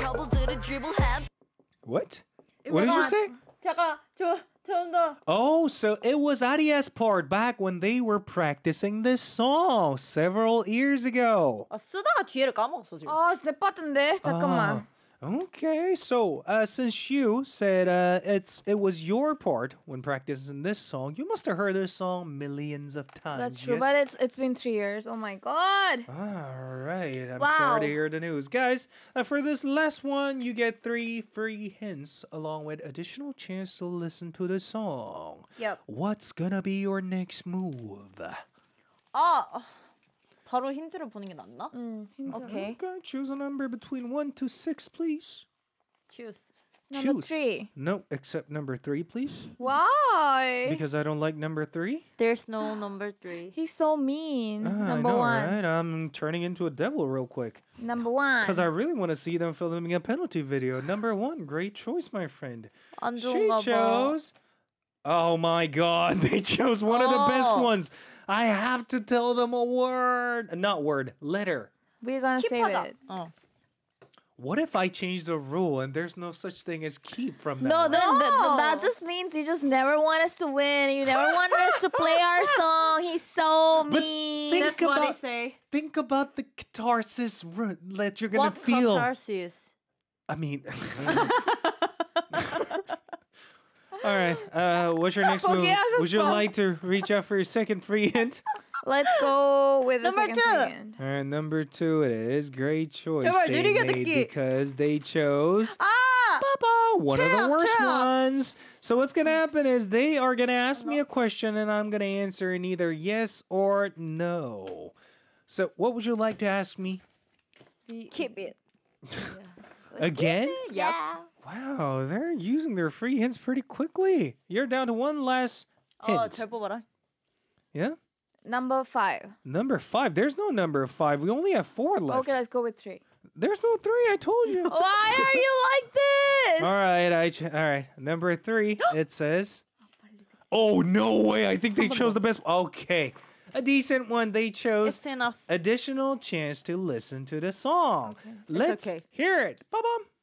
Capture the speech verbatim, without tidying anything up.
trouble to the dribble have. What? What did you say? 잠깐 저 처음 더. Oh, so it was Aria's part back when they were practicing this song several years ago. 아 쓰다가 뒤에를 까먹었어 지금. 아, 내 빠진데. 잠깐만. Okay, so uh, since you said uh, it's it was your part when practicing this song, you must have heard this song millions of times. That's true, yes? but it's it's been three years. Oh my god. All right, I'm Wow. sorry to hear the news, guys. Uh, for this last one, you get three free hints along with additional chance to listen to the song. Yep. What's gonna be your next move? 아 바로 힌트를 보는 게 낫나? 음, 힌트. 오케이. Okay, choose a number between one to six, please. Choose. Number choose. three. No, except number three, please. Why? Because I don't like number three. There's no number three. He's so mean. Ah, I Number know, one. right? I'm turning into a devil real quick. Number one. Because I really want to see them filming a penalty video. Number one, great choice, my friend. 안 She 좋은가 봐. chose. Oh my God, they chose one of the best Oh. ones. I have to tell them a word. Not word, letter. We're gonna save 킵하자. it. 어. What if I change the rule and there's no such thing as keep from that? No, on? then th- No. that just means you just never want us to win. You never want us to play our song. He's so But mean. think That's what I about say. think about the catharsis ru- that you're gonna What feel. catharsis? I mean. All right. Uh, what's your next move? 포기하셨어. Would you like to reach out for your second free hint? Let's go with the Number second two. second. All right, number two it is. Great choice 제발 they 느리게 made 듣기. because they chose 아! Papa, one of the Trap, worst trap. ones. So what's gonna happen is they are gonna ask me a question and I'm gonna answer in either yes or no. So what would you like to ask me Keep it. again? Yeah. Wow, they're using their free hints pretty quickly. You're down to one last hint. 어, 잘 뽑아라. Yeah. Number five. Number five. There's no number five. We only have four left. Okay, let's go with three. There's no three. I told you. Why are you like this? All right, I ch- all right. Number three. It says. Oh no way! I think they chose the best. Okay, a decent one. They chose It's enough. additional chance to listen to the song. Let's okay. hear it. Ba-bum.